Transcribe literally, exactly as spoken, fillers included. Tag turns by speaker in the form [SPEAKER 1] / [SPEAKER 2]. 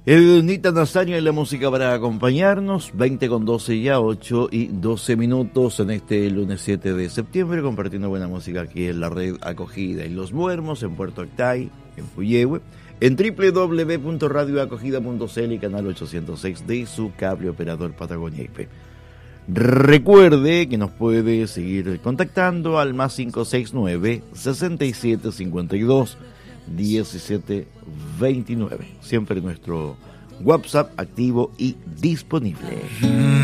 [SPEAKER 1] Ednita Nazario en la música para acompañarnos, veinte con doce ya, ocho y doce minutos en este lunes siete de septiembre, compartiendo buena música aquí en la red Acogida, en Los Muermos, en Puerto Octay, en Puyehue, en doble u doble u doble u punto radio acogida punto c l y canal ochocientos seis de su cable operador Patagonia I P. Recuerde que nos puede seguir contactando al más cinco seis nueve, sesenta y siete cincuenta y dos, diecisiete veintinueve. Siempre nuestro WhatsApp activo y disponible.